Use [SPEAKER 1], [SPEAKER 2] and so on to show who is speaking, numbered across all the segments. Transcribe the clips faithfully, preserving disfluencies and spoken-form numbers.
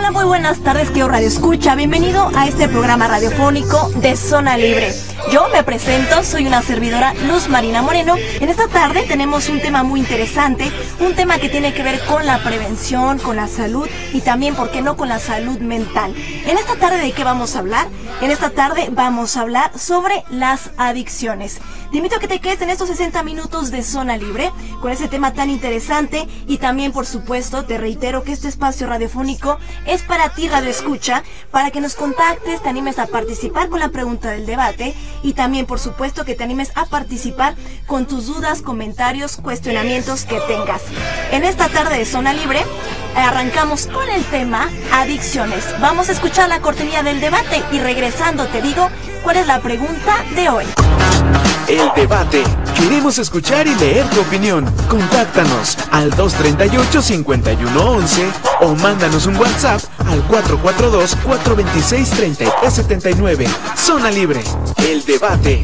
[SPEAKER 1] Hola, muy buenas tardes, querido Radio Escucha. Bienvenido a este programa radiofónico de Zona Libre. Yo me presento, soy una servidora, Luz Marina Moreno. En esta tarde tenemos un tema muy interesante, un tema que tiene que ver con la prevención, con la salud y también, ¿por qué no?, con la salud mental. En esta tarde, ¿de qué vamos a hablar? En esta tarde vamos a hablar sobre las adicciones. Te invito a que te quedes en estos sesenta minutos de Zona Libre con ese tema tan interesante y también, por supuesto, te reitero que este espacio radiofónico es para ti, Radio Escucha, para que nos contactes, te animes a participar con la pregunta del debate y también, por supuesto, que te animes a participar con tus dudas, comentarios, cuestionamientos que tengas. En esta tarde de Zona Libre arrancamos con el tema adicciones. Vamos a escuchar la cortinilla del debate y regresando te digo cuál es la pregunta de hoy.
[SPEAKER 2] El debate. Queremos escuchar y leer tu opinión. Contáctanos al dos treinta y ocho, cincuenta y uno once o mándanos un WhatsApp al cuatro cuatro dos, cuatro veintiséis, treinta y tres setenta y nueve. Zona Libre. El debate.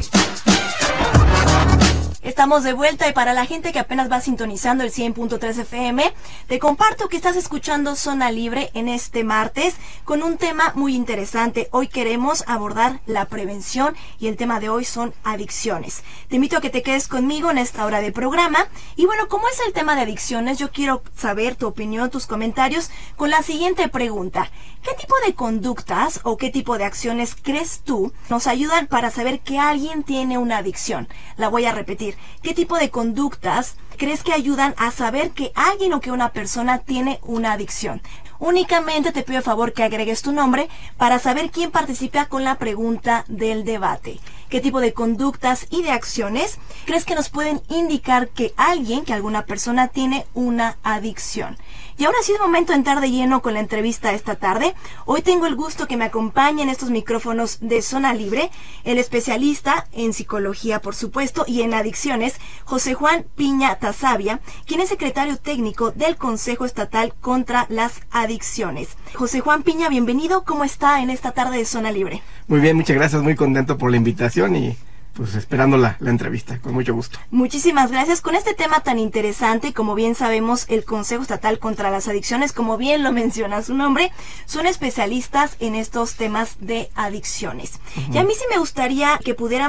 [SPEAKER 1] Estamos de vuelta y para la gente que apenas va sintonizando el cien punto tres F M, te comparto que estás escuchando Zona Libre en este martes con un tema muy interesante. Hoy queremos abordar la prevención y el tema de hoy son adicciones. Te invito a que te quedes conmigo en esta hora de programa. Y bueno, ¿cómo es el tema de adicciones? Yo quiero saber tu opinión, tus comentarios con la siguiente pregunta. ¿Qué tipo de conductas o qué tipo de acciones crees tú nos ayudan para saber que alguien tiene una adicción? La voy a repetir. ¿Qué tipo de conductas crees que ayudan a saber que alguien o que una persona tiene una adicción? Únicamente te pido a favor que agregues tu nombre para saber quién participa con la pregunta del debate. ¿Qué tipo de conductas y de acciones crees que nos pueden indicar que alguien, que alguna persona tiene una adicción? Y ahora sí es momento de entrar de lleno con la entrevista esta tarde. Hoy tengo el gusto que me acompañe en estos micrófonos de Zona Libre el especialista en psicología, por supuesto, y en adicciones, José Juan Piña Tasavia, quien es secretario técnico del Consejo Estatal contra las Adicciones. José Juan Piña, bienvenido. ¿Cómo está en esta tarde de Zona Libre?
[SPEAKER 3] Muy bien, muchas gracias. Muy contento por la invitación y pues esperando la, la entrevista, con mucho gusto.
[SPEAKER 1] Muchísimas gracias. Con este tema tan interesante, como bien sabemos, el Consejo Estatal contra las Adicciones, como bien lo menciona su nombre, son especialistas en estos temas de adicciones. Uh-huh. Y a mí sí me gustaría que pudieran